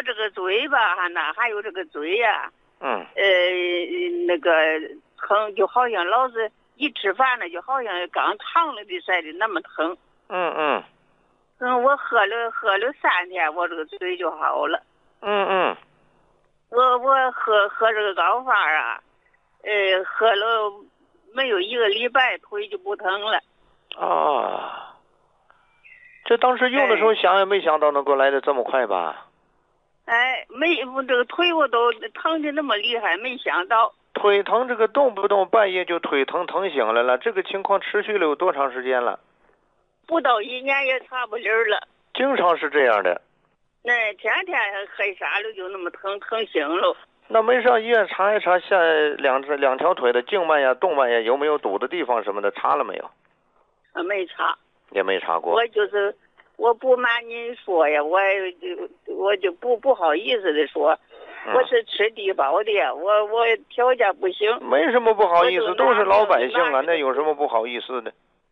这个嘴吧，哪还有这个嘴呀？那个疼，就好像老是一吃饭呢，就好像刚烫了的似的那么疼。我喝了3天，我这个嘴就好了。我喝这个膏方啊，喝了没有1个礼拜，腿就不疼了。 这当时用的时候想也没想到能够来的这么快吧？ 我这个腿我都疼的那么厉害，没想到。 腿疼这个动不动半夜就腿疼疼醒来了，这个情况持续了有多长时间了？ 不到1年也差不离了。 经常是这样的。 那天天喝啥了就那么疼醒了。 那没上医院查一查下两条腿的静脉呀、动脉呀有没有堵的地方什么的，查了没有？ 没查。 也没查过。 我不瞒您说呀，我就不好意思的说，我是吃低保的，我条件不行。 没什么不好意思，都是老百姓啊，那有什么不好意思的？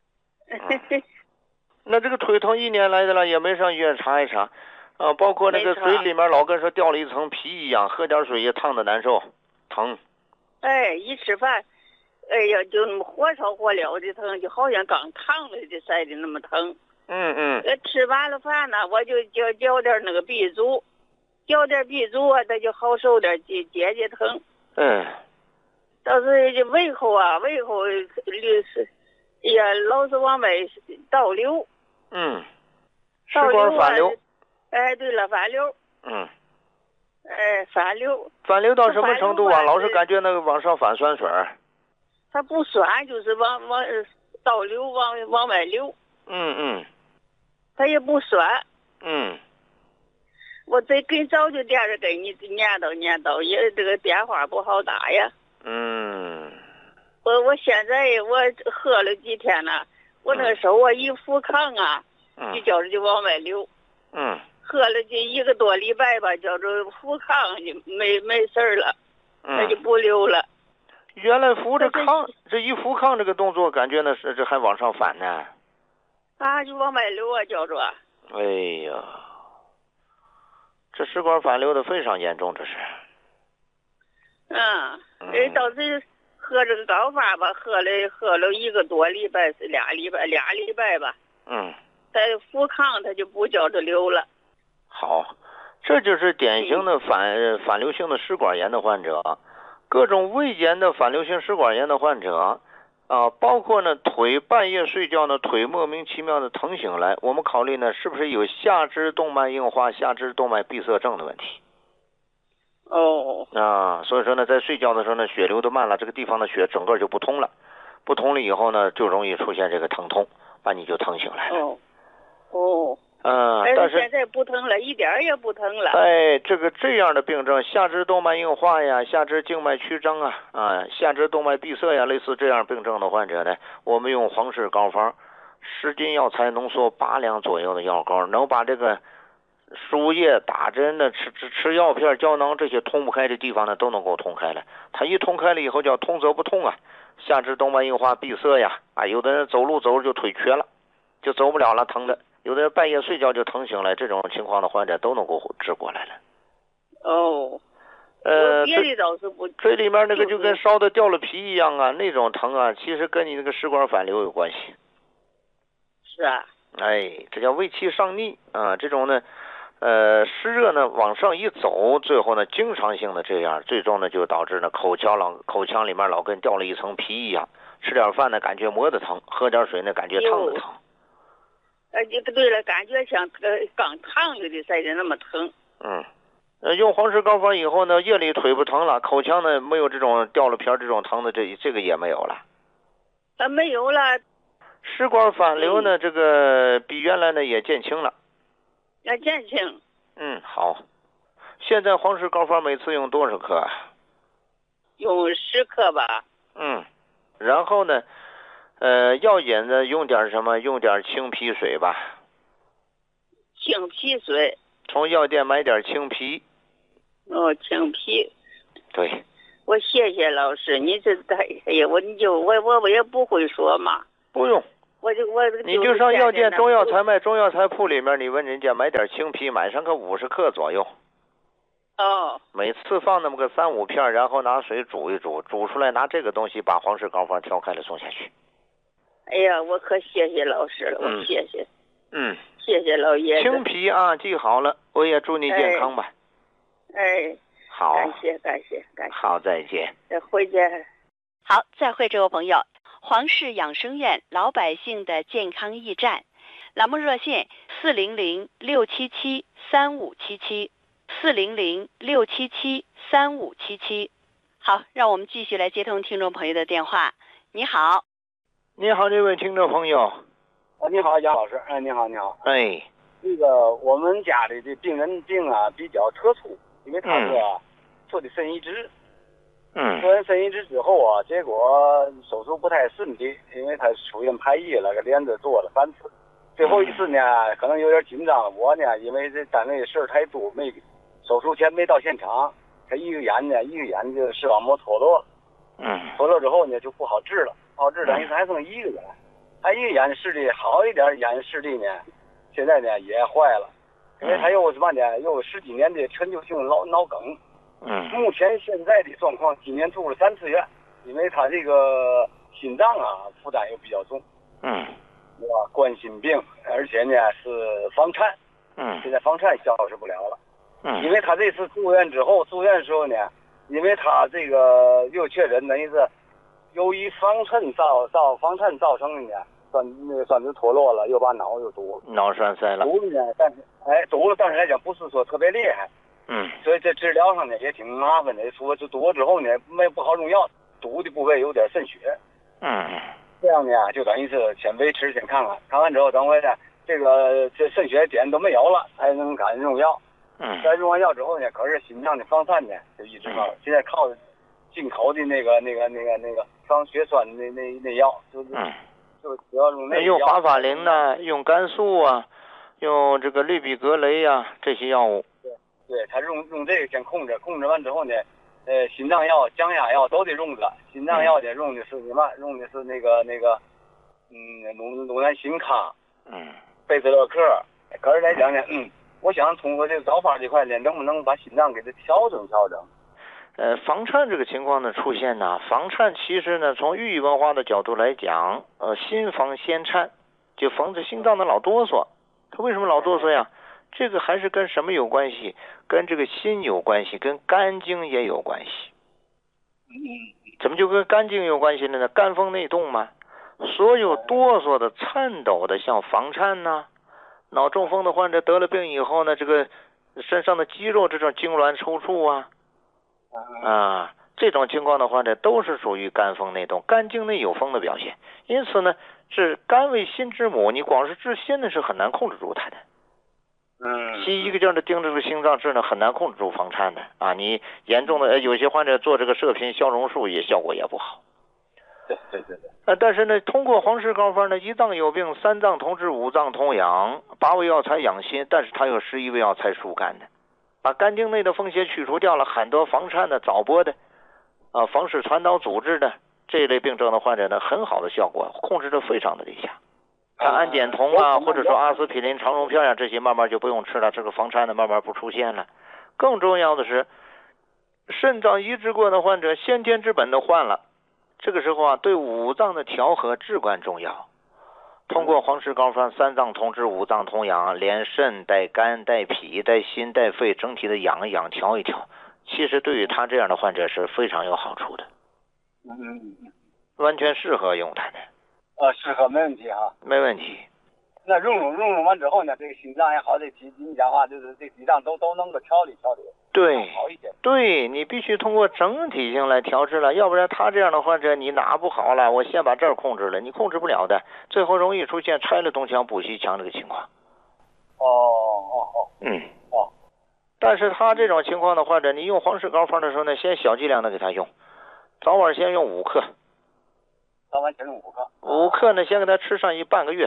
那这个腿疼1年来的了，也没上医院查一查啊，包括那个嘴里面老跟说掉了一层皮一样，喝点水也烫的难受，疼。 一吃饭，就那么火烧火燎的疼，就好像刚烫了的似的那么疼。吃完了饭呢，我就嚼点那个鼻祖，嚼点鼻祖啊，它就好受点，解疼。倒是这胃口是，老是往外倒流。 食管反流。 对了，反流。反流。 反流到什么程度啊？老是感觉那个往上反酸水。 它不酸，就是往倒流，往外流。它也不酸。我这跟早就惦着给你念叨，也这个电话不好打呀。我现在我喝了几天了，我那时候我一腹炕啊，就觉着就往外流。喝了这1个多礼拜吧，觉着腹炕就没事了，它就不流了。 原来扶着炕，这一扶炕这个动作，感觉呢是这还往上反呢。 就往外流啊，叫着。 哎呀，这食管反流的非常严重，这是。 倒是喝这个膏方吧，喝了1个多礼拜，是俩礼拜吧。在腹炕它就不叫着流了。 好，这就是典型的反流性的食管炎的患者。各种胃炎的反流性食管炎的患者包括呢腿半夜睡觉呢，腿莫名其妙的疼醒来，我们考虑呢是不是有下肢动脉硬化、下肢动脉闭塞症的问题。所以说呢，在睡觉的时候呢，血流的慢了，这个地方的血整个就不通了，不通了以后呢，就容易出现这个疼痛，把你就疼醒来了。但是现在不疼了，一点也不疼了。 这样的病症，下肢动脉硬化呀，下肢静脉曲张下肢动脉闭塞呀，类似这样病症的患者呢，我们用黄氏膏方，10斤药材浓缩8两左右的药膏，能把这个输液、打针的、吃药片、胶囊这些通不开的地方呢，都能够通开了。它一通开了以后，叫通则不痛啊，下肢动脉硬化闭塞呀，有的人走路走着就腿瘸了，就走不了了，疼的。有的人半夜睡觉就疼醒了，这种情况的患者都能够治过来了。 别的倒是不。 这里面那个就跟烧的掉了皮一样啊，那种疼啊，其实跟你那个食管反流有关系。 是啊。 这叫胃气上逆啊，这种呢，湿热呢往上一走，最后呢经常性的这样，最终呢就导致呢口腔里面老跟掉了一层皮一样，吃点饭呢感觉磨得疼，喝点水呢感觉烫的疼。 对了，感觉像刚烫了的似的那么疼。 用黄氏膏方以后呢，夜里腿不疼了，口腔呢没有这种掉了皮这种疼的，这个也没有了。 没有了。 食管反流呢，这个比原来呢也减轻了。 减轻。 好。现在黄氏膏方每次用多少克？ 用10克吧。 然后呢？药引子用点什么？用点青皮水吧。 青皮水。 从药店买点青皮。 青皮。 对。 我谢谢老师，你这我也不会说嘛。 不用。你就上药店中药材卖中药材铺里面，你问人家买点青皮，买上个50克左右。 哦。 每次放那么个3-5片，然后拿水煮一煮，煮出来拿这个东西把黄氏膏方调开了送下去。 哎呀，我可谢谢老师了，我谢谢。谢谢老爷子。 青皮啊，记好了，我也祝你健康吧。 哎。 好。 感谢。 好，再见。 再会见。 好，再会，这位朋友。黄氏养生院老百姓的健康驿站，栏目热线400-677-3577，400-677-3577。好，让我们继续来接通听众朋友的电话。你好。 你好，这位听众朋友。 你好，杨老师。你好。 哎。 那个我们家里的病人病啊比较特殊，因为他是做的肾移植。做完肾移植之后啊，结果手术不太顺利，因为他出院排异了，连着做了3次。最后一次呢，可能有点紧张。我呢，因为这单位事儿太多，手术前没到现场。他一个眼就视网膜脱落了。脱落之后呢，就不好治了。不好治，等于是还剩一个眼。他一个眼视力好一点，眼视力呢，现在呢也坏了，因为他又什么呢？又有10几年的全球性脑梗。目前现在的状况，今年住了3次院，因为他这个心脏啊负担又比较重，冠心病，而且呢是房颤，现在房颤消失不了了，因为他这次住院之后，住院的时候呢，因为他这个又确诊，等于是由于房颤造成的呢，酸质脱落了，又把脑又堵了， 脑栓塞了， 堵了呢，堵了，但是来讲不是说特别厉害。所以这治疗上呢也挺麻烦的，说这堵了之后呢，不好用药，堵的部位有点渗血。这样呢就等于是先维持，先看完之后，等会呢这渗血点都没有了，才能敢用药。在用完药之后呢，可是心脏的房颤呢就一直靠，现在靠进口的那个防血栓的那药，就主要用那药。 用华法林呢，用肝素啊，用这个氯吡格雷啊这些药物。 对，他用这个先控制完之后呢，心脏药、降压药都得用着。心脏药呢用的是什么？用的是那个鲁南辛康，贝兹勒克。可是来讲呢，我想通过这个疗法这块呢，能不能把心脏给它调整？ 房颤这个情况的出现呢，房颤其实呢，从寓意文化的角度来讲，心房先颤，就房子心脏的老哆嗦。他为什么老哆嗦呀？这个还是跟什么有关系？跟这个心有关系，跟肝经也有关系。怎么就跟肝经有关系了呢？肝风内动嘛。所有哆嗦的、颤抖的，像房颤呐、脑中风的患者得了病以后呢，这个身上的肌肉这种痉挛抽搐这种情况的患者都是属于肝风内动、肝经内有风的表现。因此呢，是肝为心之母，你光是治心呢是很难控制住它的。西医一个劲儿的盯着这个心脏治呢，很难控制住房颤的你严重的有些患者做这个射频消融术效果也不好。 对。 但是呢，通过黄氏膏方呢，1脏有病，3脏同治，5脏同养，8味药材养心，但是它有11味药材疏肝的，把肝经内的风邪去除掉了，很多房颤的、早搏的房室传导组织的这一类病症的患者呢，很好的效果，控制的非常的理想。看氨碱酮或者说阿司匹林、长荣片这些慢慢就不用吃了，这个房颤的慢慢不出现了。更重要的是，肾脏移植过的患者先天之本都换了，这个时候对5脏的调和至关重要。通过黄氏膏方，3脏同治，5脏同养，连肾带肝带脾带心带肺整体的养一养，调一调，其实对于他这样的患者是非常有好处的。完全适合用它的。 适合，没问题没问题。 那用完之后呢，这个心脏也好，这你讲话就是这几脏都能够调理， 对， 好一些。 对，你必须通过整体性来调治了，要不然他这样的患者，你哪不好了，我先把这儿控制了，你控制不了的，最后容易出现拆了东墙补西墙这个情况。但是他这种情况的患者，你用黄氏膏方的时候呢，先小剂量的给他用，早晚先用5克。 早晚先用5克。 5克呢，先给他吃上半个月。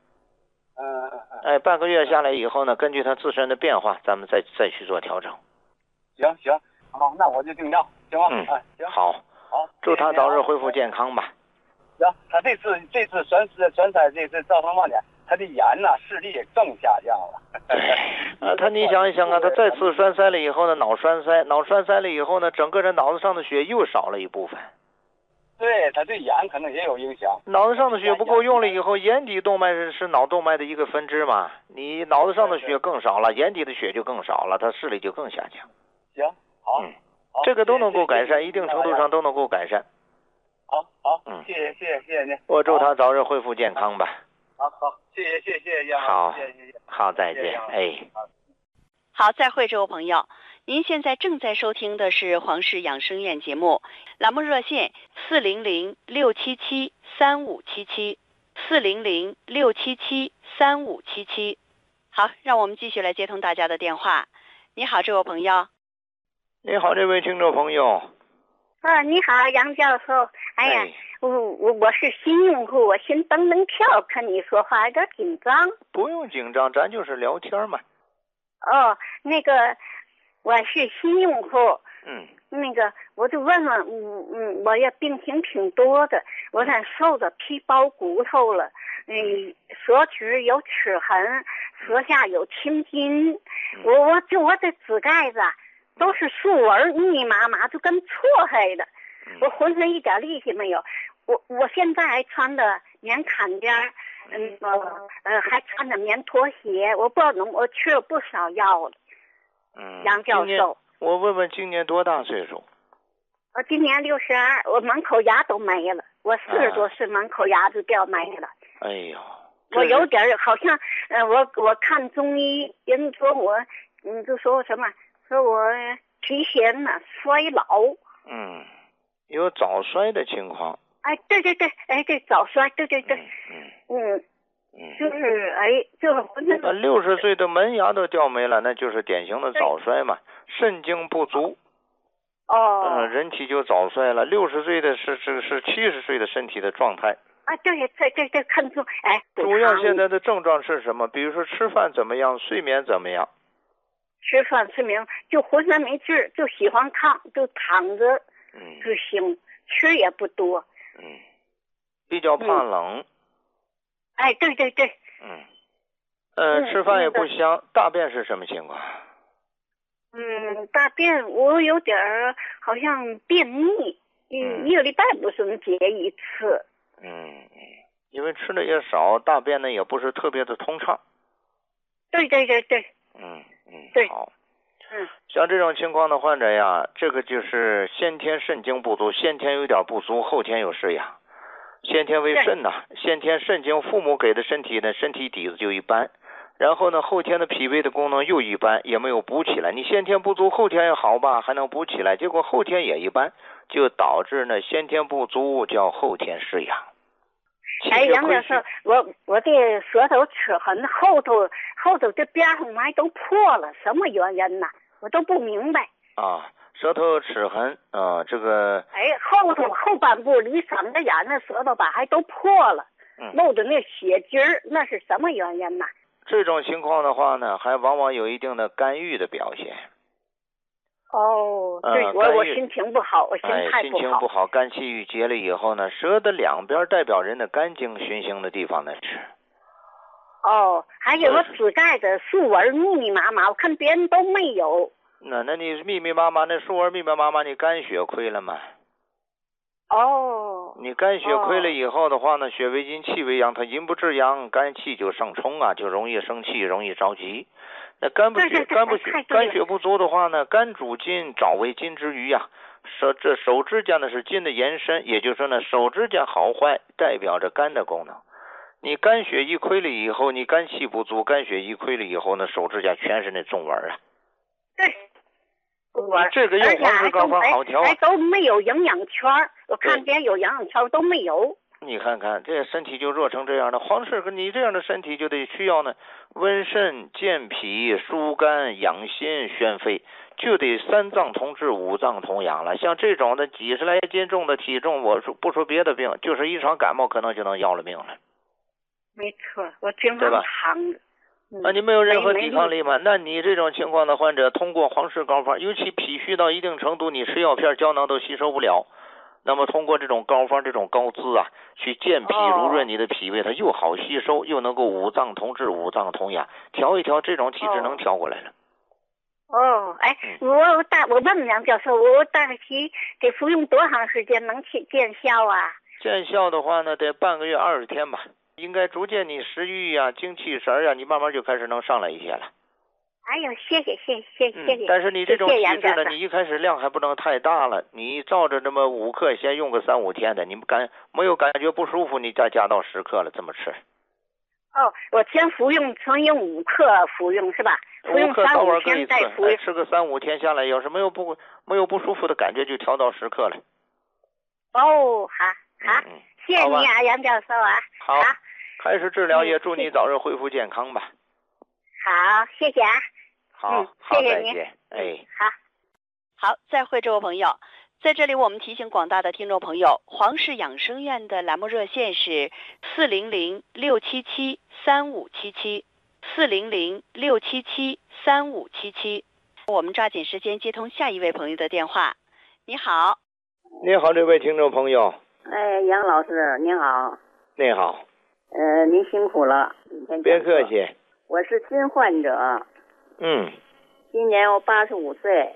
半个月下来以后呢，根据他自身的变化，咱们再去做调整。 行，好，那我就定掉，行吗？行。 好，祝他早日恢复健康吧。 行，他这次栓塞这次造成嘛呢？ 他的眼呐视力更下降了。 你想一想啊，他再次栓塞了以后呢，脑栓塞了以后呢，整个人脑子上的血又少了一部分。 对，他对眼可能也有影响。 脑子上的血不够用了以后，眼底动脉是脑动脉的一个分支嘛，你脑子上的血更少了，眼底的血就更少了，他视力就更下降。 行，好， 这个都能够改善，一定程度上都能够改善。 好，谢谢您。 我祝他早日恢复健康吧。 好，谢谢杨好， 谢。 好，再见，哎。 好，再会，这位朋友，您现在正在收听的是黄氏养生院节目，栏目热线400-677-3577，400-677-3577。好，让我们继续来接通大家的电话。你好，这位朋友。 你好，这位听众朋友。 你好，杨教授。哎呀，我是新用户，我先登跳，看你说话有点紧张。 不用紧张，咱就是聊天嘛。 那个我是新用户。那个我就问问，我也病情挺多的，我这瘦的皮包骨头了，舌质有齿痕，舌下有青筋，我这指盖子都是竖纹，密密麻麻，就跟错黑的，我浑身一点力气没有。我现在还穿的棉坎肩，还穿着棉拖鞋，我不知道我吃了不少药了。杨教授， 我问问今年多大岁数？ 我今年62，我门口牙都没了，我40多岁门口牙就掉没了。 哎呦， 我有点好像，我看中医，人说我，就说什么，说我提前呢衰老。 有早衰的情况。 对，早衰，对。就是那60岁的门牙都掉没了，那就是典型的早衰嘛，肾精不足。人体就早衰了。60岁的是70岁的身体的状态。 对，看出。 主要现在的症状是什么？比如说吃饭怎么样，睡眠怎么样？ 吃饭睡眠就浑身没劲儿，就喜欢炕，就躺着，就行，吃也不多。 比较怕冷。 对。 吃饭也不香。大便是什么情况？ 大便我有点好像便秘，一个礼拜不是能解一次。 因为吃的也少，大便呢也不是特别的通畅。 对。 对。好。像这种情况的患者呀，这个就是先天肾精不足，先天有点不足，后天有失养。先天为肾呐，先天肾精父母给的身体呢，身体底子就一般，然后呢后天的脾胃的功能又一般，也没有补起来。你先天不足，后天也好吧，还能补起来，结果后天也一般，就导致呢先天不足叫后天失养。 杨教授，我的舌头齿痕后头这边上还都破了，什么原因呢？我都不明白。 舌头齿痕这个后半部离嗓子眼那舌头吧还都破了，漏着那血筋儿，那是什么原因呢？ 这种情况的话呢，还往往有一定的肝郁的表现。 对，我心情不好，我心态不好。 心情不好，肝气郁结了以后呢，舌的两边代表人的肝经循行的地方呢是。 还有个指盖的竖纹密密麻麻，我看别人都没有。 那你密密麻麻，那竖纹密密麻麻，你肝血亏了吗？你肝血亏了以后的话呢，血为阴，气为阳，它阴不制阳，肝气就上冲啊，就容易生气，容易着急。那肝血不足的话呢，肝主筋，爪为筋之余呀。这手指甲呢是筋的延伸，也就是说呢，手指甲好坏代表着肝的功能。你肝血一亏了以后，你肝气不足，肝血一亏了以后呢，手指甲全是那纵纹啊。 对。 这个用黄氏膏方好调都没有营养圈，我看别人有营养圈都没有。 你看看这身体就弱成这样的，黄氏跟你这样的身体就得需要呢温肾健脾疏肝养心宣肺，就得3脏同治5脏同养了。像这种的几十来斤重的体重，我说不说别的病，就是一场感冒可能就能要了命了。 没错，我经常躺着。 你没有任何抵抗力吗？那你这种情况的患者，通过黄氏膏方，尤其脾虚到一定程度，你吃药片胶囊都吸收不了， 那么通过这种膏方这种膏滋啊，去健脾濡润你的脾胃，它又好吸收，又能够五脏同治、五脏同养，调一调，这种体质能调过来了。 哎，我问杨教授，我大概得服用多长时间能见效啊？ 见效的话呢，得半个月20天吧，应该逐渐你食欲呀、精气神呀，你慢慢就开始能上来一些了。 哎呦，谢谢。 但是你这种体质呢，你一开始量还不能太大了，你照着这么5克，先用个3-5天的，你没有感觉不舒服，你再加到10克了，这么吃。 我先用5克服用是吧？5克3-5天再服用， 吃个3-5天下来，要是没有不舒服的感觉，就调到10克了。 好，谢谢你啊，杨教授啊。 好，开始治疗，也祝你早日恢复健康吧。 好，谢谢啊。 好， 谢谢您。 好，再会，这位朋友。在这里，我们提醒广大的听众朋友，黄氏养生院的栏目热线是400-677-3577，400-677-3577。我们抓紧时间接通下一位朋友的电话。你好。 你好，这位听众朋友。 杨老师，您好。 你好。 您辛苦了。 别客气。 我是新患者。今年我85岁。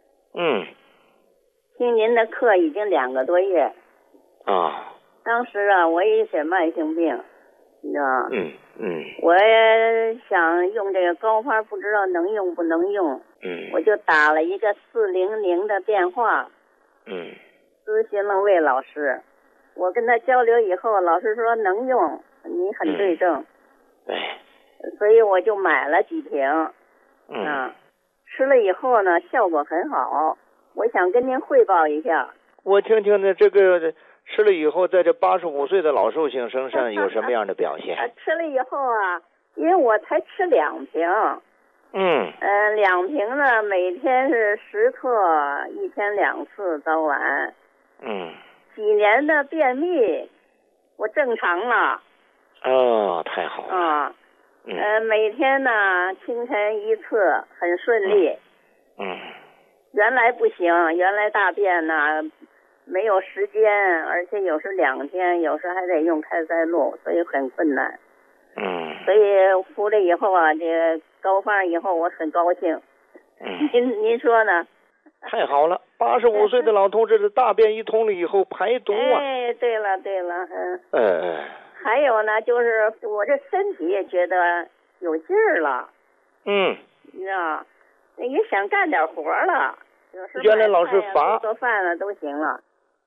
听您的课已经2个多月。当时啊，我有一些慢性病，你知道吗？我也想用这个膏方，不知道能用不能用。我就打了一个400的电话。咨询了魏老师，我跟他交流以后，老师说能用，你很对症。所以我就买了几瓶。吃了以后呢，效果很好。我想跟您汇报一下。 我听听呢，这个吃了以后，在这85岁的老寿星身上有什么样的表现？ 吃了以后啊，因为我才吃2瓶。2瓶呢，每天是10克，1天2次，早晚。几年的便秘，我正常了。 太好了。 每天呢，清晨1次，很顺利。原来不行，原来大便呢没有时间，而且有时2天，有时还得用开塞露，所以很困难。所以服了以后啊，这膏方以后我很高兴。您说呢？ 太好了，85岁的老同志的大便一通了以后排毒啊。 对了。还有呢，就是我这身体也觉得有劲儿了。你知道，也想干点活了。 原来老是乏， 做饭了都行了。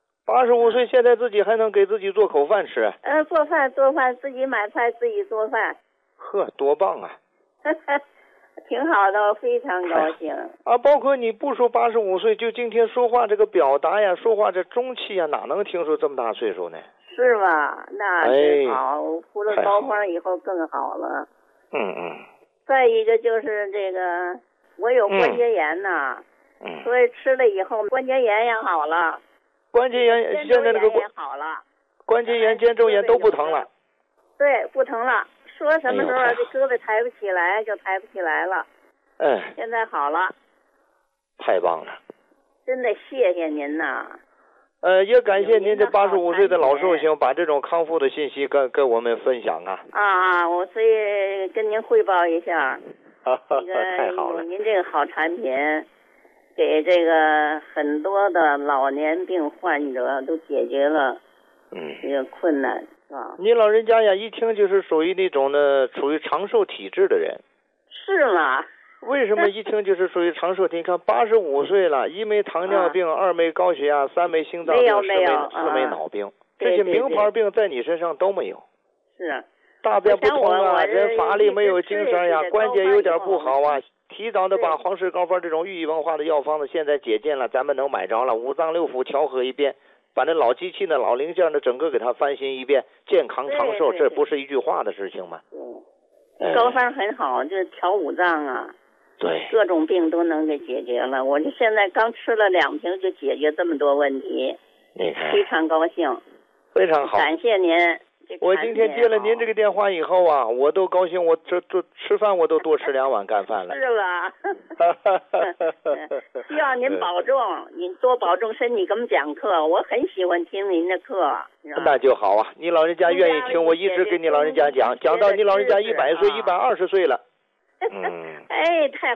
85岁现在自己还能给自己做口饭吃。 做饭，自己买菜，自己做饭。 呵，多棒啊！ 挺好的，我非常高兴。 包括你不说85岁，就今天说话这个表达呀，说话这中气呀，哪能听出这么大岁数呢？ 是吧？那真好，服了膏方以后更好了。再一个就是这个，我有关节炎呐。所以吃了以后，关节炎也好了。 关节炎现在那个也好了。 关节炎、肩周炎都不疼了。 对，不疼了。说什么时候这胳膊抬不起来就抬不起来了。现在好了。 太棒了。 真的谢谢您呐。 也感谢您这85岁的老寿星把这种康复的信息跟我们分享啊。 我所以跟您汇报一下。 太好了。 您这个好产品，给这个很多的老年病患者都解决了这个困难。 您老人家呀，一听就是属于那种呢，属于长寿体质的人。 是吗？ 为什么一听就是属于长寿体？你看85岁了，1枚糖尿病，2枚高血压，3枚心脏病，4枚脑病，这些名牌病在你身上都没有。 是。 大便不通啊，人乏力没有精神呀，关节有点不好啊，提早的把黄氏膏方这种寓意文化的药方子现在解禁了，咱们能买着了，五脏六腑调和一遍，把那老机器呢、老零件呢整个给它翻新一遍，健康长寿，这不是一句话的事情吗？ 膏方很好，就调五脏啊。 对， 各种病都能给解决了。我这现在刚吃了2瓶就解决这么多问题， 你看， 非常高兴， 非常好， 感谢您。 我今天接了您这个电话以后啊，我都高兴，我这吃饭我都多吃2碗干饭了。 是吧？希望您保重，您多保重身体，给我们讲课，我很喜欢听您的课。 那就好啊，你老人家愿意听，我一直给你老人家讲到你老人家100岁、120岁了。 哎，太